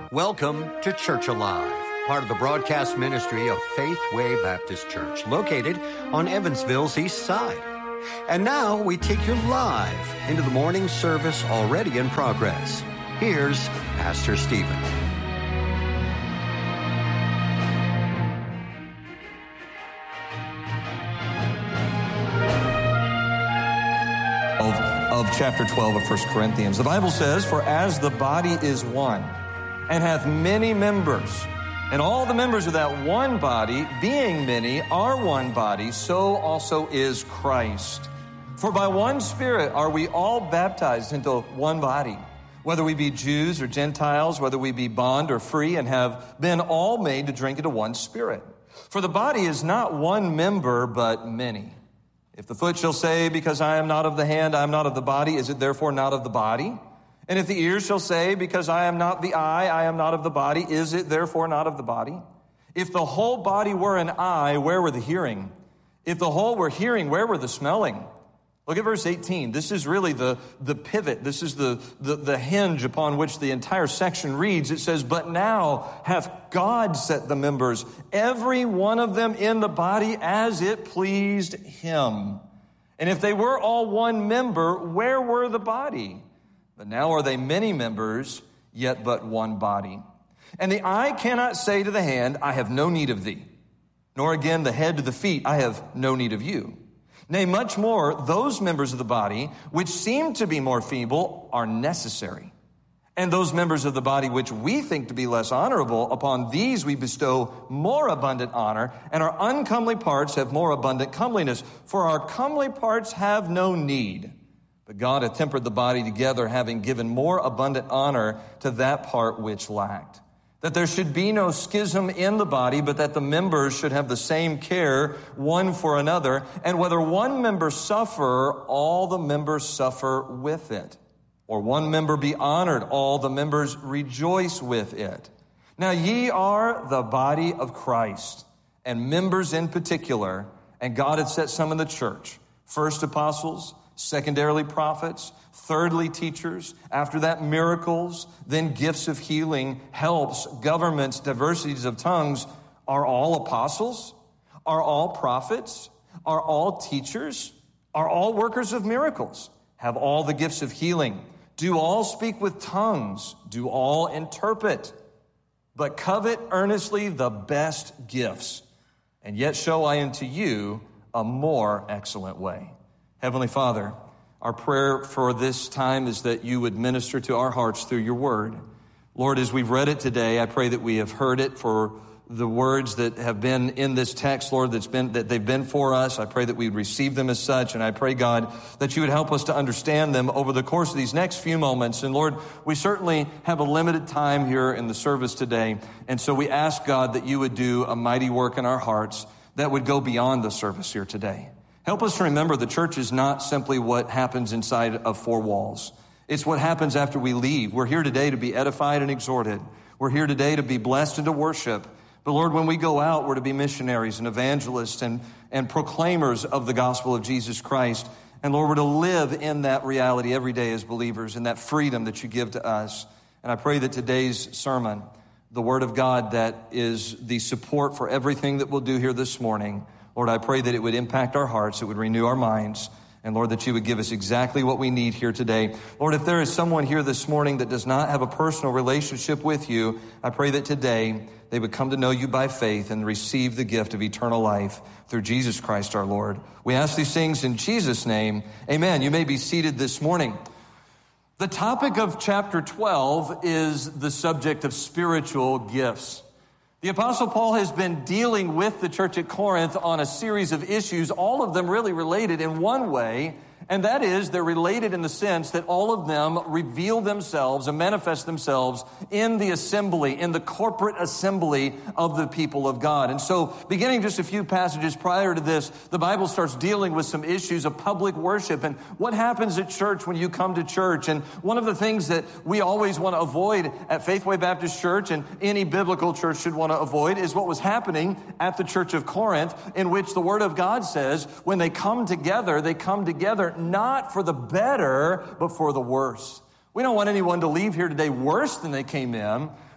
Welcome to Church Alive, part of the broadcast ministry of Faith Way Baptist Church, located on Evansville's east side. And now we take you live into the morning service already in progress. Here's Pastor Stephen. Of chapter 12 of 1 Corinthians. The Bible says, "For as the body is one, and hath many members, and all the members of that one body, being many, are one body, so also is Christ. For by one Spirit are we all baptized into one body, whether we be Jews or Gentiles, whether we be bond or free, and have been all made to drink into one Spirit. For the body is not one member, but many. If the foot shall say, because I am not of the hand, I am not of the body, is it therefore not of the body? And if the ear shall say, because I am not the eye, I am not of the body, is it therefore not of the body? If the whole body were an eye, where were the hearing? If the whole were hearing, where were the smelling?" Look at verse 18. This is really the pivot. This is the hinge upon which the entire section reads. It says, "But now hath God set the members, every one of them in the body, as it pleased him. And if they were all one member, where were the body? But now are they many members, yet but one body. And the eye cannot say to the hand, I have no need of thee. Nor again the head to the feet, I have no need of you. Nay, much more, those members of the body which seem to be more feeble are necessary. And those members of the body which we think to be less honorable, upon these we bestow more abundant honor, and our uncomely parts have more abundant comeliness. For our comely parts have no need. But God hath tempered the body together, having given more abundant honor to that part which lacked. That there should be no schism in the body, but that the members should have the same care one for another. And whether one member suffer, all the members suffer with it. Or one member be honored, all the members rejoice with it. Now ye are the body of Christ, and members in particular. And God hath set some in the church, first apostles, secondarily prophets, thirdly teachers, after that miracles, then gifts of healing, helps, governments, diversities of tongues. Are all apostles? Are all prophets? Are all teachers? Are all workers of miracles? Have all the gifts of healing? Do all speak with tongues? Do all interpret? But covet earnestly the best gifts, and yet show I unto you a more excellent way. Heavenly Father, our prayer for this time is that you would minister to our hearts through your word. Lord, as we've read it today, I pray that we have heard it for the words that have been in this text, Lord, that they've been for us. I pray that we would receive them as such, and I pray, God, that you would help us to understand them over the course of these next few moments. And Lord, we certainly have a limited time here in the service today, and so we ask, God, that you would do a mighty work in our hearts that would go beyond the service here today. Help us to remember the church is not simply what happens inside of four walls. It's what happens after we leave. We're here today to be edified and exhorted. We're here today to be blessed and to worship. But Lord, when we go out, we're to be missionaries and evangelists and proclaimers of the gospel of Jesus Christ. And Lord, we're to live in that reality every day as believers, in that freedom that you give to us. And I pray that today's sermon, the word of God that is the support for everything that we'll do here this morning, Lord, I pray that it would impact our hearts, it would renew our minds, and Lord, that you would give us exactly what we need here today. Lord, if there is someone here this morning that does not have a personal relationship with you, I pray that today they would come to know you by faith and receive the gift of eternal life through Jesus Christ our Lord. We ask these things in Jesus' name. Amen. You may be seated this morning. The topic of chapter 12 is the subject of spiritual gifts. The Apostle Paul has been dealing with the church at Corinth on a series of issues, all of them really related in one way, and that is they're related in the sense that all of them reveal themselves and manifest themselves in the assembly, in the corporate assembly of the people of God. And so beginning just a few passages prior to this, the Bible starts dealing with some issues of public worship and what happens at church when you come to church. And one of the things that we always want to avoid at Faithway Baptist Church and any biblical church should want to avoid is what was happening at the church of Corinth, in which the Word of God says when they come together not for the better, but for the worse. We don't want anyone to leave here today worse than they came in,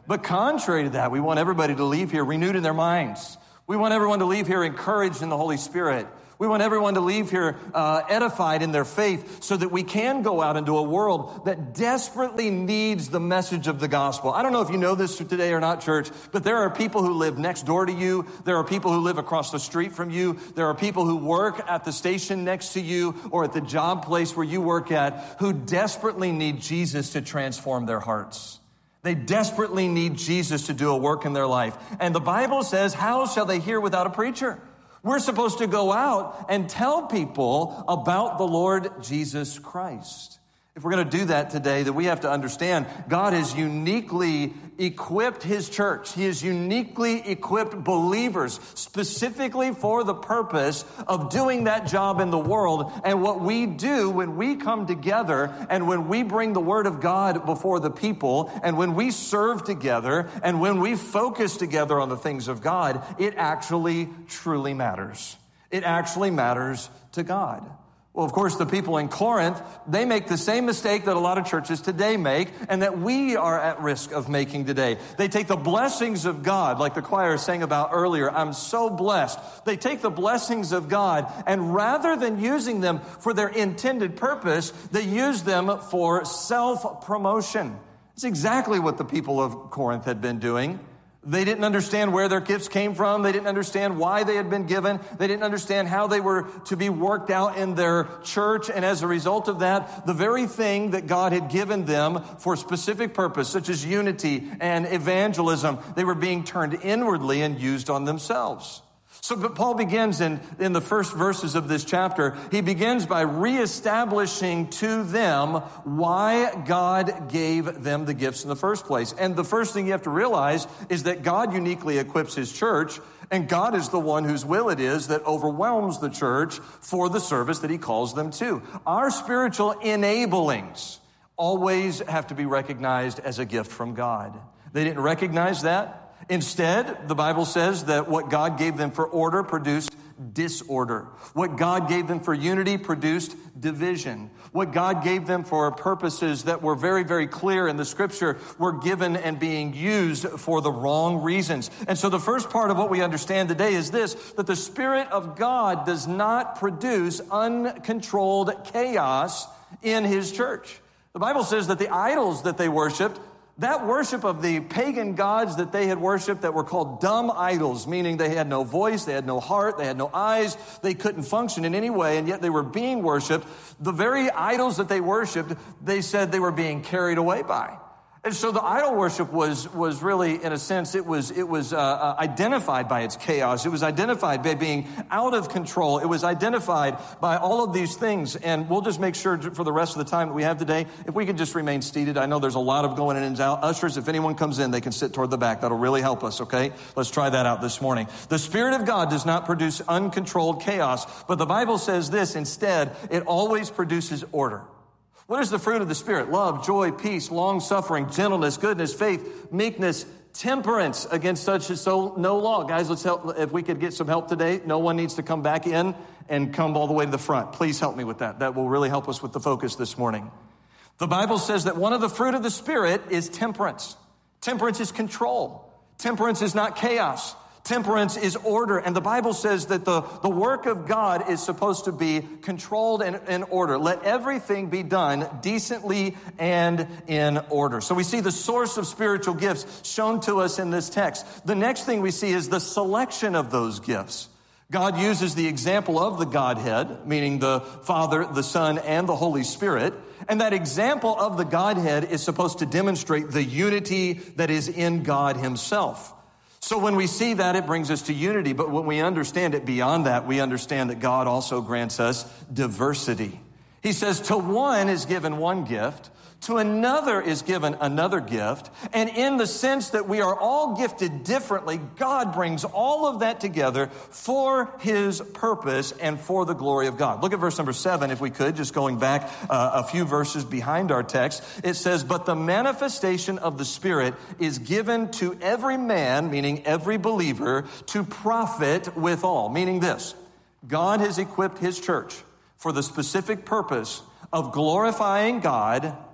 But contrary to that, we want everybody to leave here renewed in their minds. We want everyone to leave here encouraged in the Holy Spirit. We want everyone to leave here edified in their faith so that we can go out into a world that desperately needs the message of the gospel. I don't know if you know this today or not, church, but there are people who live next door to you. There are people who live across the street from you. There are people who work at the station next to you or at the job place where you work at who desperately need Jesus to transform their hearts. They desperately need Jesus to do a work in their life. And the Bible says, how shall they hear without a preacher? We're supposed to go out and tell people about the Lord Jesus Christ. If we're going to do that today, then we have to understand God has uniquely equipped his church. He has uniquely equipped believers specifically for the purpose of doing that job in the world. And what we do when we come together and when we bring the word of God before the people and when we serve together and when we focus together on the things of God, it actually truly matters. It actually matters to God. Well, of course, the people in Corinth, they make the same mistake that a lot of churches today make and that we are at risk of making today. They take the blessings of God, like the choir sang about earlier, I'm so blessed. They take the blessings of God and rather than using them for their intended purpose, they use them for self-promotion. It's exactly what the people of Corinth had been doing. They didn't understand where their gifts came from. They didn't understand why they had been given. They didn't understand how they were to be worked out in their church. And as a result of that, the very thing that God had given them for specific purpose, such as unity and evangelism, they were being turned inwardly and used on themselves. So but Paul begins in the first verses of this chapter, he begins by reestablishing to them why God gave them the gifts in the first place. And the first thing you have to realize is that God uniquely equips his church, and God is the one whose will it is that overwhelms the church for the service that he calls them to. Our spiritual enablings always have to be recognized as a gift from God. They didn't recognize that. Instead, the Bible says that what God gave them for order produced disorder. What God gave them for unity produced division. What God gave them for purposes that were very, very clear in the scripture were given and being used for the wrong reasons. And so the first part of what we understand today is this, that the Spirit of God does not produce uncontrolled chaos in his church. The Bible says that the idols that they worshiped, that worship of the pagan gods that they had worshiped that were called dumb idols, meaning they had no voice, they had no heart, they had no eyes, they couldn't function in any way, and yet they were being worshiped. The very idols that they worshiped, they said they were being carried away by. And so the idol worship was really, in a sense, it was identified by its chaos. It was identified by being out of control. It was identified by all of these things. And we'll just make sure for the rest of the time that we have today, if we could just remain seated. I know there's a lot of going in and out. Ushers, if anyone comes in, they can sit toward the back. That'll really help us, okay? Let's try that out this morning. The Spirit of God does not produce uncontrolled chaos, but the Bible says this instead, it always produces order. What is the fruit of the Spirit? Love, joy, peace, long-suffering, gentleness, goodness, faith, meekness, temperance. Against such is so no law. Guys, let's help. If we could get some help today, no one needs to come back in and come all the way to the front. Please help me with that. That will really help us with the focus this morning. The Bible says that one of the fruit of the Spirit is temperance. Temperance is control. Temperance is not chaos. Temperance is order. And the Bible says that the work of God is supposed to be controlled and in order. Let everything be done decently and in order. So we see the source of spiritual gifts shown to us in this text. The next thing we see is the selection of those gifts. God uses the example of the Godhead, meaning the Father, the Son, and the Holy Spirit. And that example of the Godhead is supposed to demonstrate the unity that is in God himself. So when we see that, it brings us to unity. But when we understand it beyond that, we understand that God also grants us diversity. He says, to one is given one gift, to another is given another gift. And in the sense that we are all gifted differently, God brings all of that together for his purpose and for the glory of God. Look at verse number 7, if we could, just going back a few verses behind our text. It says, but the manifestation of the Spirit is given to every man, meaning every believer, to profit withal. Meaning this, God has equipped his church for the specific purpose of glorifying God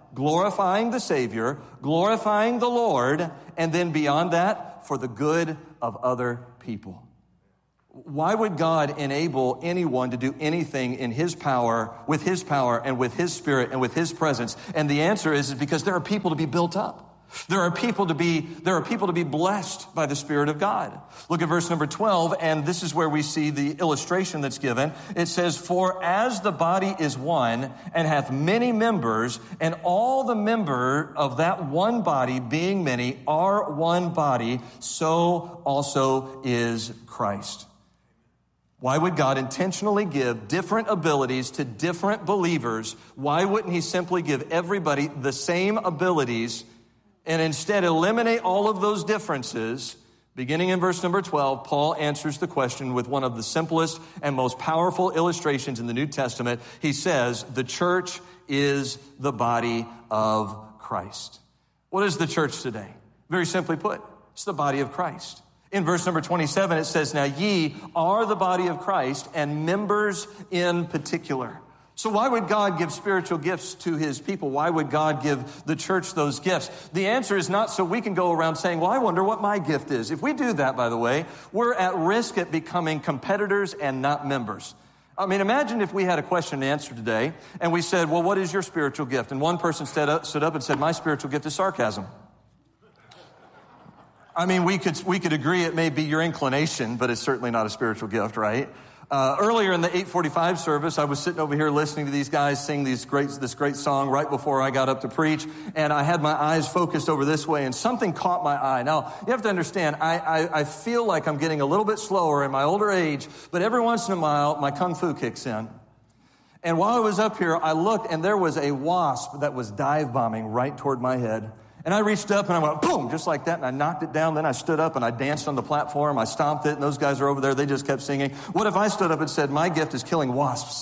glorifying the Savior, glorifying the Lord, and then beyond that, for the good of other people. Why would God enable anyone to do anything in His power, and with His Spirit, and with His presence? And the answer is because there are people to be built up. There are people to be blessed by the Spirit of God. Look at verse number 12, and this is where we see the illustration that's given. It says, "For as the body is one, and hath many members, and all the member of that one body, being many, are one body, so also is Christ." Why would God intentionally give different abilities to different believers? Why wouldn't He simply give everybody the same abilities and instead eliminate all of those differences? Beginning in verse number 12, Paul answers the question with one of the simplest and most powerful illustrations in the New Testament. He says, the church is the body of Christ. What is the church today? Very simply put, it's the body of Christ. In verse number 27, it says, "Now ye are the body of Christ, and members in particular." So why would God give spiritual gifts to His people? Why would God give the church those gifts? The answer is not so we can go around saying, well, I wonder what my gift is. If we do that, by the way, we're at risk at becoming competitors and not members. I mean, imagine if we had a question and answer today, and we said, well, what is your spiritual gift? And one person stood up and said, my spiritual gift is sarcasm. I mean, we could agree it may be your inclination, but it's certainly not a spiritual gift, right? Earlier in the 8:45 service, I was sitting over here listening to these guys sing this great song right before I got up to preach, and I had my eyes focused over this way, and something caught my eye. Now, you have to understand, I feel like I'm getting a little bit slower in my older age, but every once in a while, my kung fu kicks in. And while I was up here, I looked, and there was a wasp that was dive bombing right toward my head. And I reached up and I went, boom, just like that, and I knocked it down. Then I stood up and I danced on the platform. I stomped it, and those guys are over there. They just kept singing. What if I stood up and said, my gift is killing wasps?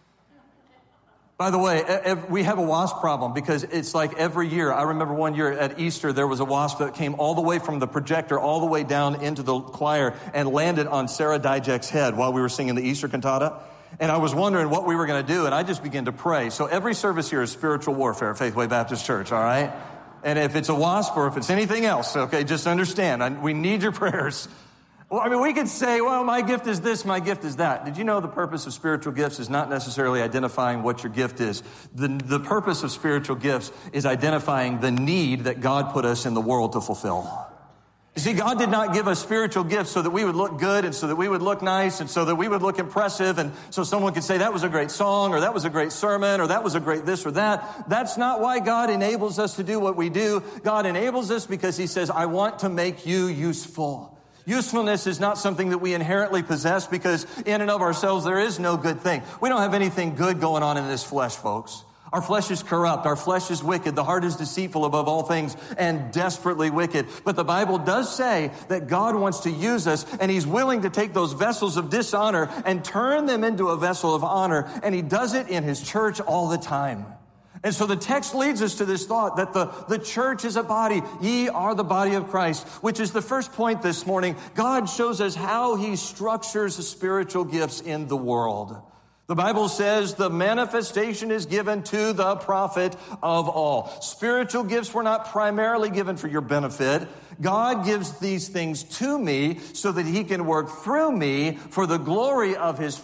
By the way, we have a wasp problem because it's like every year. I remember one year at Easter, there was a wasp that came all the way from the projector all the way down into the choir and landed on Sarah Dijek's head while we were singing the Easter cantata. And I was wondering what we were going to do, and I just began to pray. So every service here is spiritual warfare at Faithway Baptist Church, all right? And if it's a wasp or if it's anything else, okay, just understand, we need your prayers. Well, I mean, we could say, well, my gift is this, my gift is that. Did you know the purpose of spiritual gifts is not necessarily identifying what your gift is? The purpose of spiritual gifts is identifying the need that God put us in the world to fulfill. You see, God did not give us spiritual gifts so that we would look good and so that we would look nice and so that we would look impressive and so someone could say that was a great song or that was a great sermon or that was a great this or that. That's not why God enables us to do what we do. God enables us because He says, I want to make you useful. Usefulness is not something that we inherently possess because in and of ourselves there is no good thing. We don't have anything good going on in this flesh, folks. Our flesh is corrupt. Our flesh is wicked. The heart is deceitful above all things and desperately wicked. But the Bible does say that God wants to use us, and He's willing to take those vessels of dishonor and turn them into a vessel of honor. And He does it in His church all the time. And so the text leads us to this thought that the church is a body. Ye are the body of Christ, which is the first point this morning. God shows us how He structures the spiritual gifts in the world. The Bible says the manifestation is given to the prophet of all. Spiritual gifts were not primarily given for your benefit. God gives these things to me so that He can work through me for the glory of the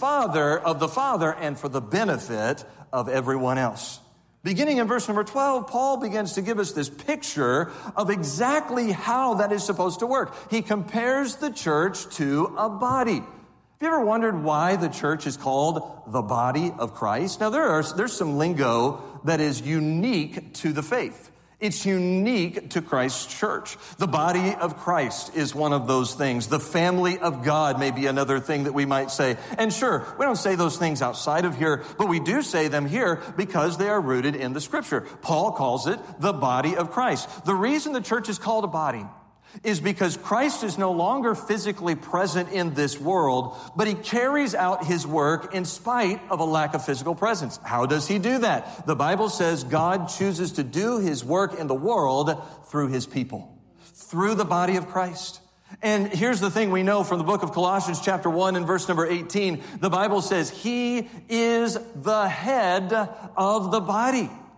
Father, and for the benefit of everyone else. Beginning in verse number 12, Paul begins to give us this picture of exactly how that is supposed to work. He compares the church to a body. Have you ever wondered why the church is called the body of Christ? Now, there's some lingo that is unique to the faith. It's unique to Christ's church. The body of Christ is one of those things. The family of God may be another thing that we might say. And sure, we don't say those things outside of here, but we do say them here because they are rooted in the Scripture. Paul calls it the body of Christ. The reason the church is called a body is because Christ is no longer physically present in this world, but He carries out His work in spite of a lack of physical presence. How does He do that? The Bible says God chooses to do His work in the world through His people, through the body of Christ. And here's the thing we know from the book of Colossians chapter 1 and verse number 18. The Bible says He is the head of the body.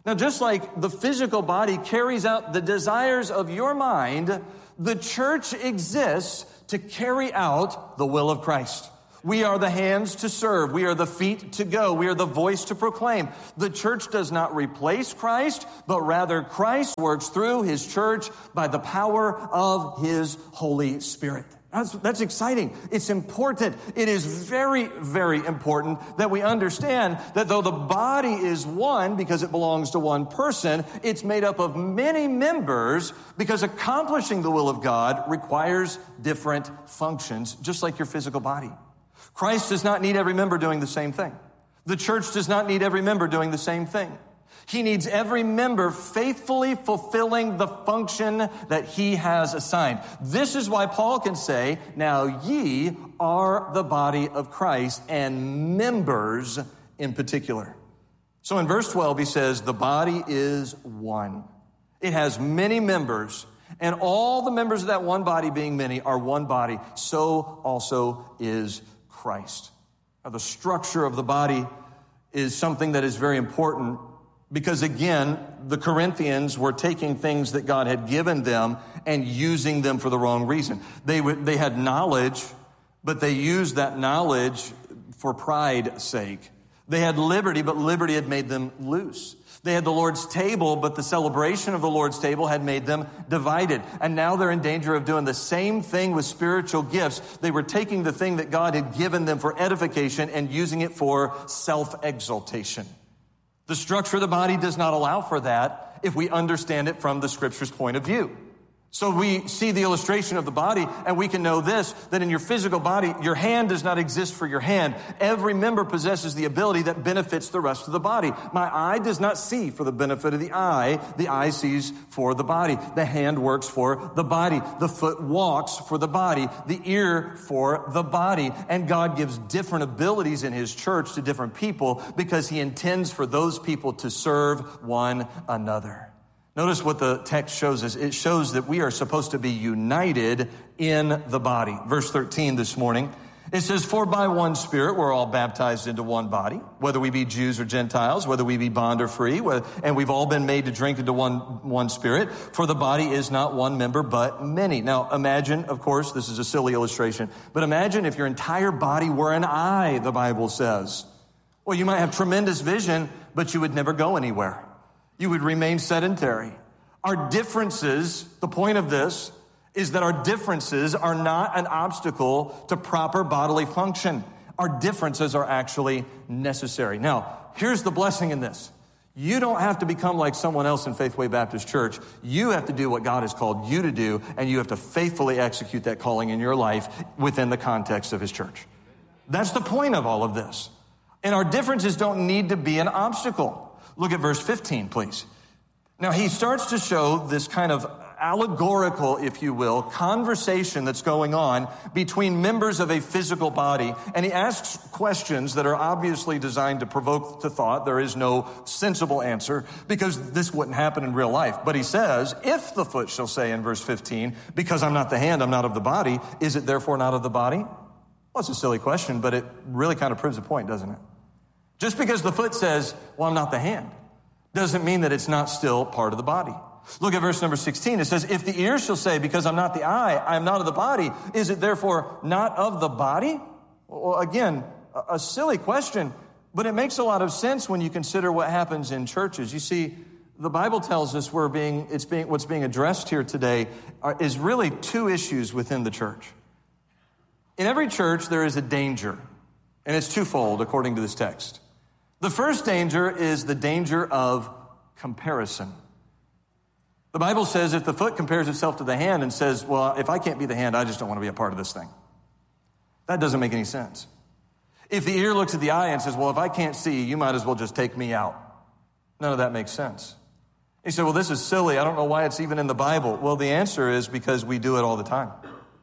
Now, just like the physical body carries out the desires of your mind, the church exists to carry out the will of Christ. We are the hands to serve. We are the feet to go. We are the voice to proclaim. The church does not replace Christ, but rather Christ works through his church by the power of his Holy Spirit. That's exciting. It's important. It is very, very important that we understand that though the body is one because it belongs to one person, it's made up of many members because accomplishing the will of God requires different functions, just like your physical body. Christ does not need every member doing the same thing. The church does not need every member doing the same thing. He needs every member faithfully fulfilling the function that he has assigned. This is why Paul can say, now ye are the body of Christ and members in particular. So in verse 12, he says, the body is one. It has many members, and all the members of that one body, being many, are one body. So also is Christ. Now, the structure of the body is something that is very important because, again, the Corinthians were taking things that God had given them and using them for the wrong reason. They had knowledge, but they used that knowledge for pride's sake. They had liberty, but liberty had made them loose. They had the Lord's table, but the celebration of the Lord's table had made them divided. And now they're in danger of doing the same thing with spiritual gifts. They were taking the thing that God had given them for edification and using it for self-exaltation. The structure of the body does not allow for that if we understand it from the Scripture's point of view. So we see the illustration of the body, and we can know this, that in your physical body, your hand does not exist for your hand. Every member possesses the ability that benefits the rest of the body. My eye does not see for the benefit of the eye sees for the body. The hand works for the body. The foot walks for the body. The ear for the body. And God gives different abilities in his church to different people because he intends for those people to serve one another. Notice what the text shows us. It shows that we are supposed to be united in the body. Verse 13 this morning, it says, for by one Spirit we're all baptized into one body, whether we be Jews or Gentiles, whether we be bond or free, and we've all been made to drink into one Spirit, for the body is not one member, but many. Now imagine, of course, this is a silly illustration, but imagine if your entire body were an eye, the Bible says. Well, you might have tremendous vision, but you would never go anywhere. You would remain sedentary. Our differences, the point of this is that our differences are not an obstacle to proper bodily function. Our differences are actually necessary. Now, here's the blessing in this. You don't have to become like someone else in Faithway Baptist Church. You have to do what God has called you to do, and you have to faithfully execute that calling in your life within the context of his church. That's the point of all of this. And our differences don't need to be an obstacle. Look at verse 15, please. Now, he starts to show this kind of allegorical, if you will, conversation that's going on between members of a physical body. And he asks questions that are obviously designed to provoke to thought. There is no sensible answer because this wouldn't happen in real life. But he says, if the foot shall say in verse 15, because I'm not the hand, I'm not of the body, is it therefore not of the body? Well, it's a silly question, but it really kind of proves the point, doesn't it? Just because the foot says, well, I'm not the hand, doesn't mean that it's not still part of the body. Look at verse number 16. It says, if the ear shall say, because I'm not the eye, I am not of the body, is it therefore not of the body? Well, again, a silly question, but it makes a lot of sense when you consider what happens in churches. You see, the Bible tells us what's being addressed here today is really two issues within the church. In every church, there is a danger, and it's twofold according to this text. The first danger is the danger of comparison. The Bible says if the foot compares itself to the hand and says, well, if I can't be the hand, I just don't want to be a part of this thing. That doesn't make any sense. If the ear looks at the eye and says, well, if I can't see, you might as well just take me out. None of that makes sense. You say, well, this is silly. I don't know why it's even in the Bible. Well, the answer is because we do it all the time.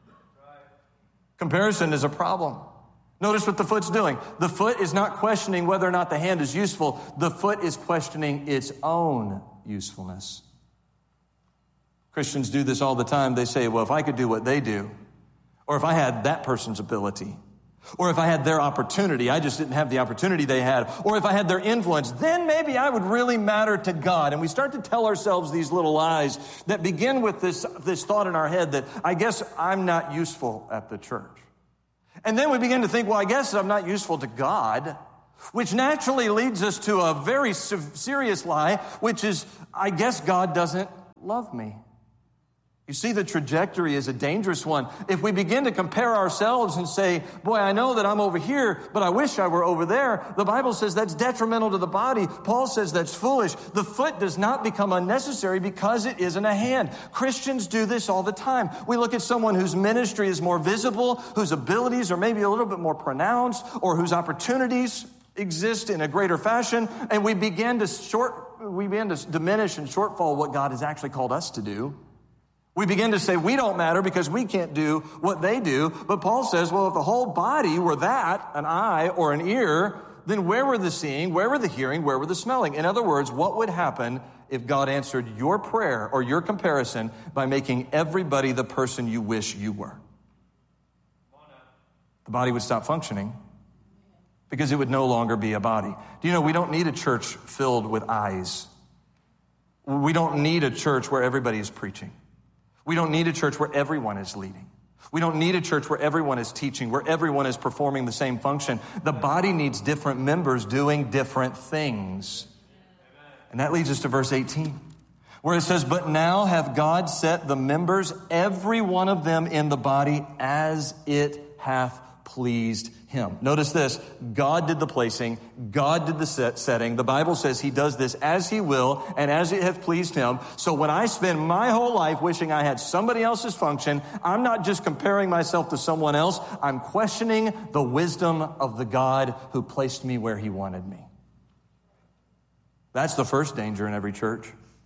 Comparison is a problem. Notice what the foot's doing. The foot is not questioning whether or not the hand is useful. The foot is questioning its own usefulness. Christians do this all the time. They say, well, if I could do what they do, or if I had that person's ability, Or if I had their opportunity, I just didn't have the opportunity they had. Or if I had their influence, then maybe I would really matter to God. And we start to tell ourselves these little lies that begin with this thought in our head that I guess I'm not useful at the church. And then we begin to think, well, I guess I'm not useful to God, which naturally leads us to a very serious lie, which is, I guess God doesn't love me. You see, the trajectory is a dangerous one. If we begin to compare ourselves and say, boy, I know that I'm over here, but I wish I were over there, the Bible says that's detrimental to the body. Paul says that's foolish. The foot does not become unnecessary because it isn't a hand. Christians do this all the time. We look at someone whose ministry is more visible, whose abilities are maybe a little bit more pronounced, or whose opportunities exist in a greater fashion, and we begin to diminish and shortfall what God has actually called us to do. We begin to say we don't matter because we can't do what they do. But Paul says, well, if the whole body were that, an eye or an ear, then where were the seeing, where were the hearing, where were the smelling? In other words, what would happen if God answered your prayer or your comparison by making everybody the person you wish you were? The body would stop functioning because it would no longer be a body. Do you know we don't need a church filled with eyes? We don't need a church where everybody is preaching. We don't need a church where everyone is leading. We don't need a church where everyone is teaching, where everyone is performing the same function. The body needs different members doing different things. And that leads us to verse 18, where it says, but now have God set the members, every one of them in the body, as it hath pleased him. Notice this, God did the placing, God did the setting. The Bible says he does this as he will and as it hath pleased him. So when I spend my whole life wishing I had somebody else's function, I'm not just comparing myself to someone else, I'm questioning the wisdom of the God who placed me where he wanted me. That's the first danger in every church.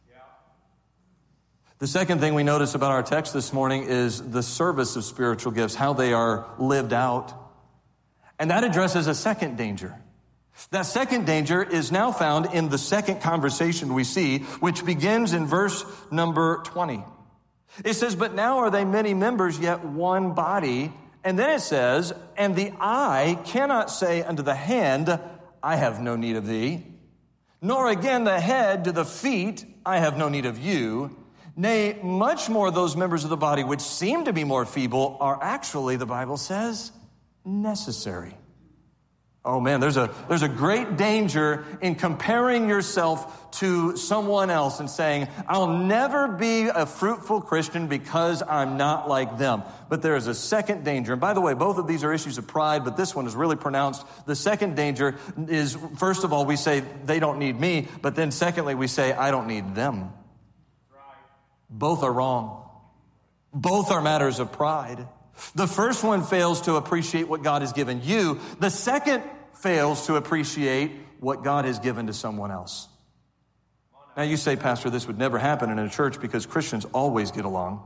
The second thing we notice about our text this morning is the service of spiritual gifts, how they are lived out. And that addresses a second danger. That second danger is now found in the second conversation we see, which begins in verse number 20. It says, but now are they many members, yet one body. And then it says, and the eye cannot say unto the hand, I have no need of thee. Nor again the head to the feet, I have no need of you. Nay, much more those members of the body which seem to be more feeble are actually, the Bible says, necessary. Oh man, there's a great danger in comparing yourself to someone else and saying, I'll never be a fruitful Christian because I'm not like them. But there is a second danger. And by the way, both of these are issues of pride, but this one is really pronounced. The second danger is, first of all, we say they don't need me, but then secondly, we say I don't need them. Both are wrong. Both are matters of pride. The first one fails to appreciate what God has given you. The second fails to appreciate what God has given to someone else. Now you say, Pastor, this would never happen in a church because Christians always get along.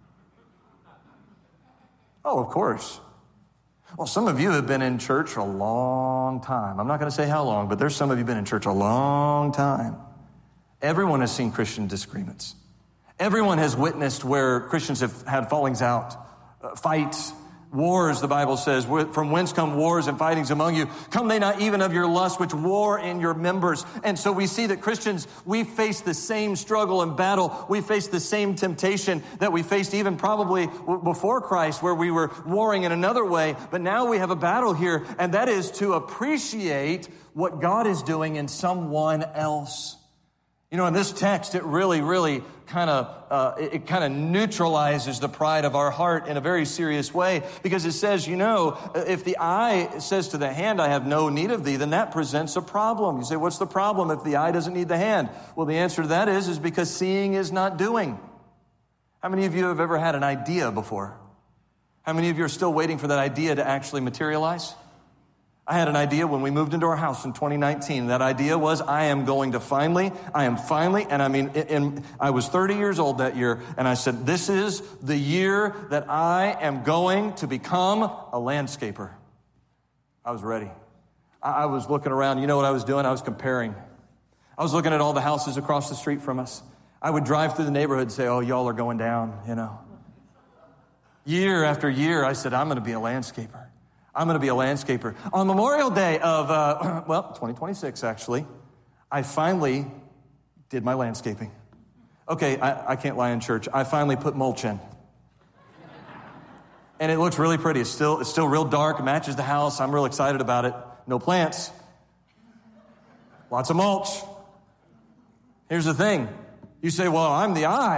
Oh, of course. Well, some of you have been in church a long time. I'm not going to say how long, but there's some of you been in church a long time. Everyone has seen Christian disagreements. Everyone has witnessed where Christians have had fallings out, fights, wars, the Bible says. From whence come wars and fightings among you? Come they not even of your lust, which war in your members? And so we see that Christians, we face the same struggle and battle. We face the same temptation that we faced even probably before Christ, where we were warring in another way. But now we have a battle here, and that is to appreciate what God is doing in someone else. You know, in this text, it really kind of neutralizes the pride of our heart in a very serious way, because it says, you know, if the eye says to the hand, I have no need of thee, then that presents a problem. You say, what's the problem if the eye doesn't need the hand? Well, the answer to that is because seeing is not doing. How many of you have ever had an idea before? How many of you are still waiting for that idea to actually materialize? I had an idea when we moved into our house in 2019. That idea was I am finally, and I was 30 years old that year, and I said, this is the year that I am going to become a landscaper. I was ready. I was looking around. You know what I was doing? I was comparing. I was looking at all the houses across the street from us. I would drive through the neighborhood and say, oh, y'all are going down, you know. Year after year, I said, I'm going to be a landscaper. I'm going to be a landscaper. On Memorial Day of, 2026 actually, I finally did my landscaping. Okay, I can't lie in church. I finally put mulch in. And it looks really pretty. It's still real dark, matches the house. I'm real excited about it. No plants. Lots of mulch. Here's the thing. You say, well, I'm the eye.